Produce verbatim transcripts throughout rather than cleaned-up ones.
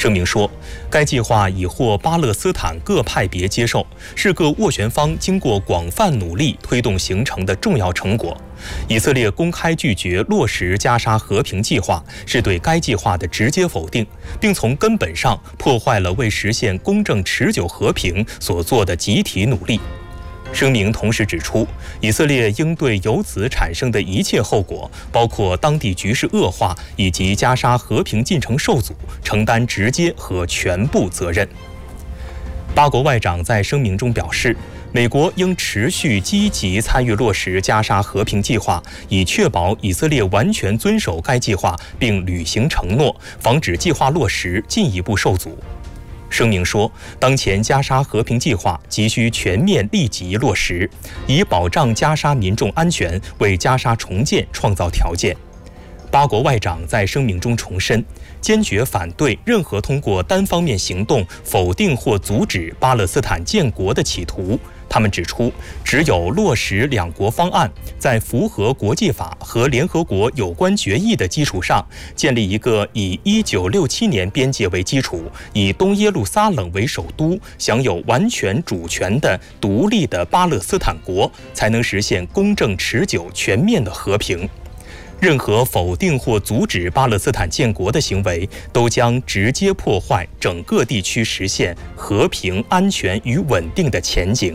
声明说，该计划已获巴勒斯坦各派别接受，是各斡旋方经过广泛努力推动形成的重要成果。以色列公开拒绝落实加沙和平计划，是对该计划的直接否定，并从根本上破坏了为实现公正持久和平所做的集体努力。声明同时指出，以色列应对由此产生的一切后果，包括当地局势恶化以及加沙和平进程受阻，承担直接和全部责任。八国外长在声明中表示，美国应持续积极参与落实加沙和平计划，以确保以色列完全遵守该计划并履行承诺，防止计划落实进一步受阻。声明说，当前加沙和平计划急需全面立即落实，以保障加沙民众安全，为加沙重建创造条件。八国外长在声明中重申，坚决反对任何通过单方面行动否定或阻止巴勒斯坦建国的企图。他们指出，只有落实两国方案，在符合国际法和联合国有关决议的基础上，建立一个以一九六七年边界为基础，以东耶路撒冷为首都，享有完全主权的独立的巴勒斯坦国，才能实现公正、持久、全面的和平。任何否定或阻止巴勒斯坦建国的行为，都将直接破坏整个地区实现和平、安全与稳定的前景。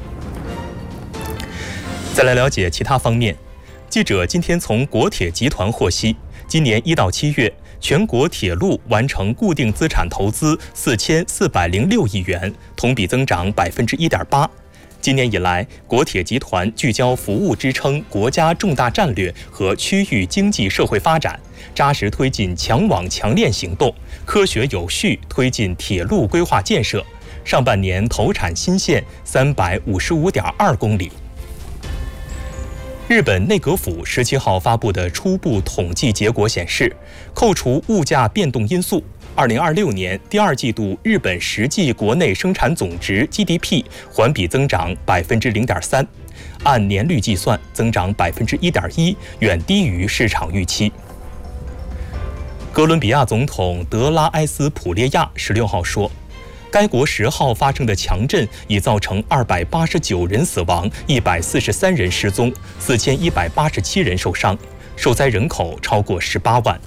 再来了解其他方面，记者今天从国铁集团获悉，今年一到七月，全国铁路完成固定资产投资四千四百零六亿元，同比增长百分之一点八。今年以来，国铁集团聚焦服务支撑国家重大战略和区域经济社会发展，扎实推进强网强链行动，科学有序推进铁路规划建设。上半年投产新线三百五十五点二公里。日本内阁府十七号发布的初步统计结果显示，扣除物价变动因素，二零二六年第二季度日本实际国内生产总值 G D P 环比增长百分之零点三，按年率计算增长百分之一点一，远低于市场预期。哥伦比亚总统德拉埃斯普列亚十六号说，该国十号发生的强震已造成二百八十九人死亡，一百四十三人失踪，四千一百八十七人受伤，受灾人口超过十八万。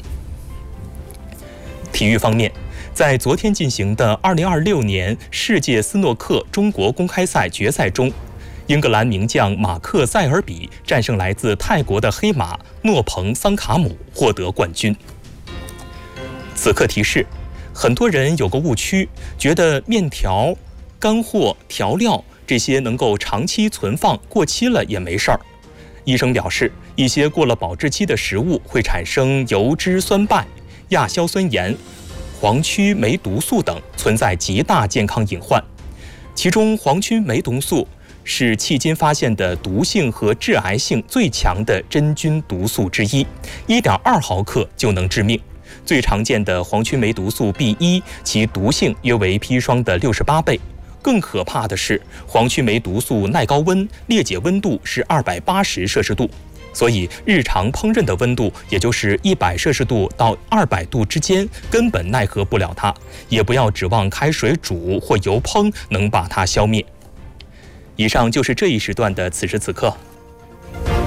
体育方面，在昨天进行的二零二六年世界斯诺克中国公开赛决赛中，英格兰名将马克·塞尔比战胜来自泰国的黑马诺彭·桑卡姆，获得冠军。此刻提示，很多人有个误区，觉得面条、干货、调料这些能够长期存放，过期了也没事儿。医生表示，一些过了保质期的食物会产生油脂酸败、亚硝酸盐、黄曲霉毒素等，存在极大健康隐患。其中，黄曲霉毒素是迄今发现的毒性和致癌性最强的真菌毒素之一， 一点二毫克就能致命。最常见的黄曲霉毒素 B 一， 其毒性约为砒霜的六十八倍。更可怕的是，黄曲霉毒素耐高温，裂解温度是二百八十摄氏度。所以，日常烹饪的温度也就是一百摄氏度到二百度之间，根本奈何不了它，也不要指望开水煮或油烹能把它消灭。以上就是这一时段的此时此刻，